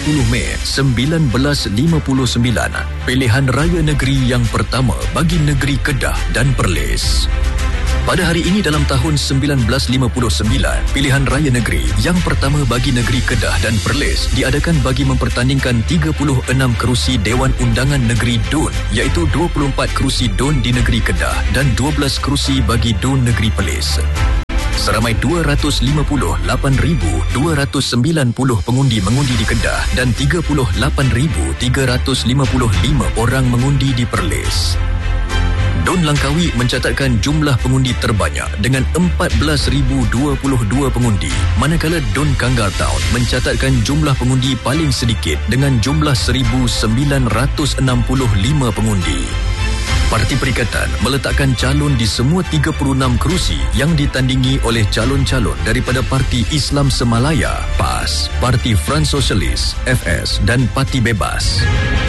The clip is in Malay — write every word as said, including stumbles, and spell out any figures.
puluh Mei seribu sembilan ratus lima puluh sembilan, pilihan raya negeri yang pertama bagi negeri Kedah dan Perlis. Pada hari ini dalam tahun seribu sembilan ratus lima puluh sembilan, pilihan raya negeri yang pertama bagi negeri Kedah dan Perlis diadakan bagi mempertandingkan tiga puluh enam kerusi Dewan Undangan Negeri D U N, iaitu dua puluh empat kerusi D U N di negeri Kedah dan dua belas kerusi bagi D U N negeri Perlis. Seramai dua ratus lima puluh lapan ribu dua ratus sembilan puluh pengundi mengundi di Kedah dan tiga puluh lapan ribu tiga ratus lima puluh lima orang mengundi di Perlis. D U N Langkawi mencatatkan jumlah pengundi terbanyak dengan empat belas ribu dua puluh dua pengundi, manakala D U N Kanggar Town mencatatkan jumlah pengundi paling sedikit dengan jumlah seribu sembilan ratus enam puluh lima pengundi. Parti Perikatan meletakkan calon di semua tiga puluh enam kerusi yang ditandingi oleh calon-calon daripada Parti Islam Semalaya, P A S, Parti Front Sosialis, F S dan Parti Bebas.